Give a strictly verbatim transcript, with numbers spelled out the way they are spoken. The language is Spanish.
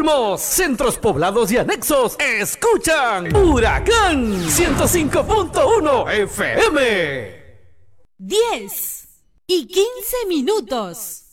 últimos centros poblados y anexos escuchan Huracán ciento cinco punto uno F M. diez y quince minutos.